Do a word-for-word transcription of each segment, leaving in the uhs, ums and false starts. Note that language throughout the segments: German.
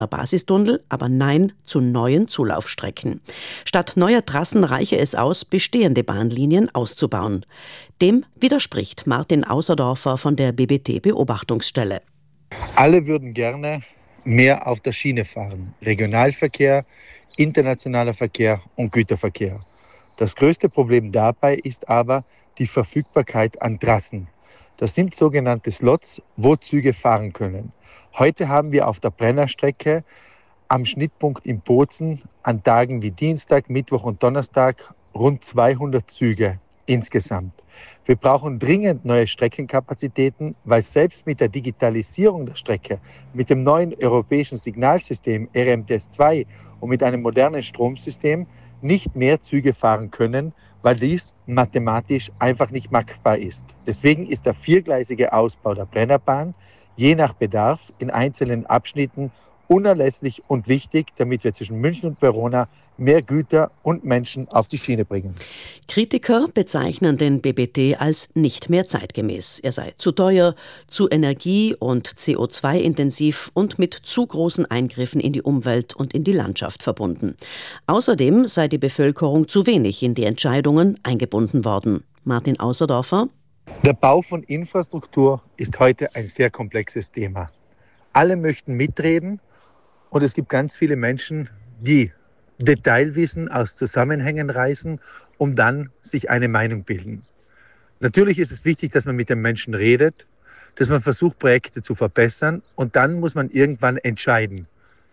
Basistunnel, aber Nein zu neuen Zulaufstrecken. Statt neuer Trassen reiche es aus, bestehende Bahnlinien auszubauen. Dem widerspricht Martin Außerdorfer von der B B T-Beobachtungsstelle. Alle würden gerne mehr auf der Schiene fahren. Regionalverkehr, internationaler Verkehr und Güterverkehr. Das größte Problem dabei ist aber die Verfügbarkeit an Trassen. Das sind sogenannte Slots, wo Züge fahren können. Heute haben wir auf der Brennerstrecke am Schnittpunkt in Bozen an Tagen wie Dienstag, Mittwoch und Donnerstag rund zweihundert Züge insgesamt. Wir brauchen dringend neue Streckenkapazitäten, weil selbst mit der Digitalisierung der Strecke, mit dem neuen europäischen Signalsystem R M T S zwei und mit einem modernen Stromsystem nicht mehr Züge fahren können, weil dies mathematisch einfach nicht machbar ist. Deswegen ist der viergleisige Ausbau der Brennerbahn je nach Bedarf in einzelnen Abschnitten unerlässlich und wichtig, damit wir zwischen München und Verona mehr Güter und Menschen auf die Schiene bringen. Kritiker bezeichnen den B B T als nicht mehr zeitgemäß. Er sei zu teuer, zu energie- und C O zwei intensiv und mit zu großen Eingriffen in die Umwelt und in die Landschaft verbunden. Außerdem sei die Bevölkerung zu wenig in die Entscheidungen eingebunden worden. Martin Außerdorfer: Der Bau von Infrastruktur ist heute ein sehr komplexes Thema. Alle möchten mitreden. Und es gibt ganz viele Menschen, die Detailwissen aus Zusammenhängen reißen, um dann sich eine Meinung bilden. Natürlich ist es wichtig, dass man mit den Menschen redet, dass man versucht, Projekte zu verbessern und dann muss man irgendwann entscheiden.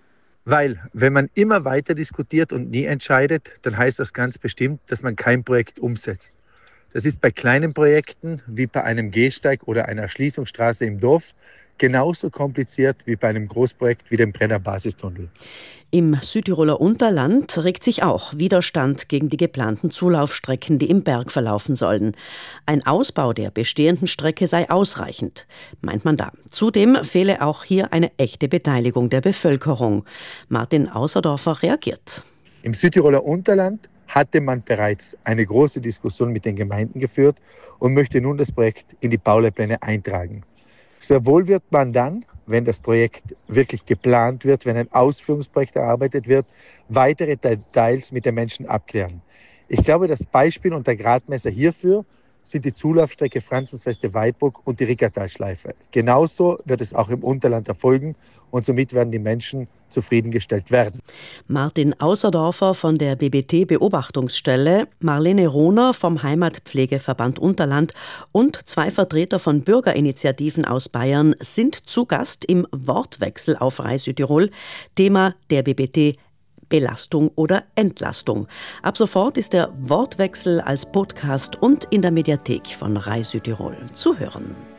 Weil, wenn man immer weiter diskutiert und nie entscheidet, dann heißt das ganz bestimmt, dass man kein Projekt umsetzt. Das ist bei kleinen Projekten wie bei einem Gehsteig oder einer Erschließungsstraße im Dorf genauso kompliziert wie bei einem Großprojekt wie dem Brenner Basistunnel. Im Südtiroler Unterland regt sich auch Widerstand gegen die geplanten Zulaufstrecken, die im Berg verlaufen sollen. Ein Ausbau der bestehenden Strecke sei ausreichend, meint man da. Zudem fehle auch hier eine echte Beteiligung der Bevölkerung. Martin Außerdorfer reagiert. Im Südtiroler Unterland hatte man bereits eine große Diskussion mit den Gemeinden geführt und möchte nun das Projekt in die Bauleitpläne eintragen. Sehr wohl wird man dann, wenn das Projekt wirklich geplant wird, wenn ein Ausführungsprojekt erarbeitet wird, weitere Details mit den Menschen abklären. Ich glaube, das Beispiel und der Gradmesser hierfür sind die Zulaufstrecke Franzensfeste-Weidburg und die Rickertalschleife. Genauso wird es auch im Unterland erfolgen und somit werden die Menschen zufriedengestellt werden. Martin Außerdorfer von der B B T-Beobachtungsstelle, Marlene Rohner vom Heimatpflegeverband Unterland und zwei Vertreter von Bürgerinitiativen aus Bayern sind zu Gast im Wortwechsel auf Rai Südtirol. Thema der B B T: Belastung oder Entlastung. Ab sofort ist der Wortwechsel als Podcast und in der Mediathek von Rai Südtirol zu hören.